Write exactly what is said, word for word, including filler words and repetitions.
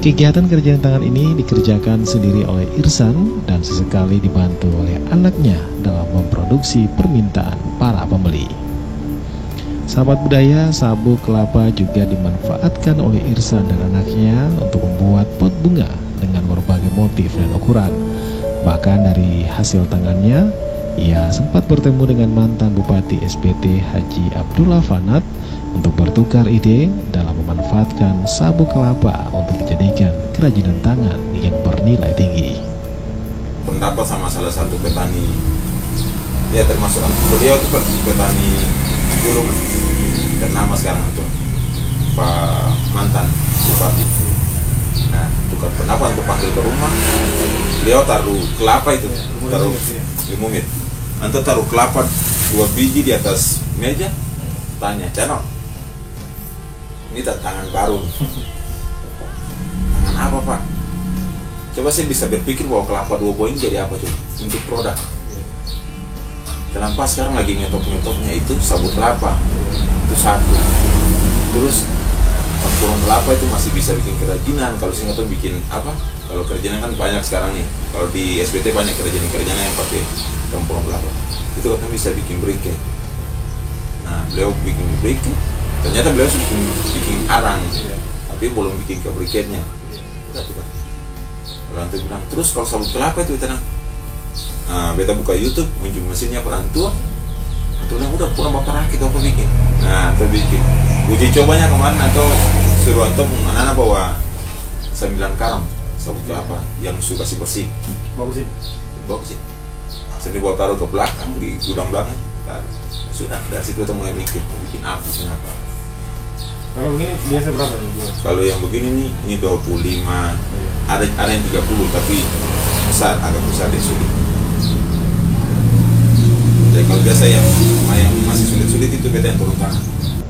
Kegiatan kerjaan tangan ini dikerjakan sendiri oleh Irsan dan sesekali dibantu oleh anaknya dalam memproduksi permintaan para pembeli. Sahabat budaya, sabuk kelapa juga dimanfaatkan oleh Irsan dan anaknya untuk membuat pot bunga dengan berbagai motif dan ukuran. Bahkan dari hasil tangannya, ia sempat bertemu dengan mantan Bupati S B T Haji Abdullah Fanat untuk bertukar ide dalam memanfaatkan sabuk kelapa untuk dijadikan kerajinan tangan yang bernilai tinggi. Pendapat sama salah satu petani, ya termasuk beliau itu petani dulu ternama sekarang itu Pak mantan Bupati. Nah, tukar pendapat untuk panggil ke rumah, beliau taruh kelapa itu, taruh limumit, nanti taruh kelapa dua biji di atas meja, tanya, Channel, ini tantangan baru, tangan apa Pak? Coba saya bisa berpikir bahwa kelapa dua buah ini jadi apa tuh untuk produk. Kenapa sekarang lagi ngetop-ngetopnya itu sabut kelapa, itu satu. Terus campuran kelapa itu masih bisa bikin kerajinan. Kalau saya nggak bikin apa? Kalau kerajinan kan banyak sekarang nih. Kalau di S B T banyak kerajinan-kerajinan yang pakai campuran kelapa. Itu katanya bisa bikin briquet. Nah, beliau bikin briquet. Ternyata beliau bikin, bikin arang, tapi belum bikin ke briquetnya. Udah tuh, Pak. Orang tua bilang, terus kalau sabut kelapa itu tenang. Nah, beta buka YouTube, muncul mesinnya orang tua. Atau bilang, udah pulang bapak rakit, apa bikin? Nah, kita bikin. Uji cobanya kemarin atau suruh atau anak-anak bawa sembilan karam sabut kelapa yang suka si bersih. Bagus sih. Bagus sih. Sini bawa taruh ke belakang di gudang belakang. Nah, sudah dari situ kita mulai bikin, bikin apa kenapa? Kalau begini biasa berapa nih? Kalau yang begini nih, ini dua puluh lima, ada ada yang tiga puluh tapi besar, agak besar deh sulit. Jadi kalau biasa yang, yang masih sulit-sulit itu beda yang turun tangan.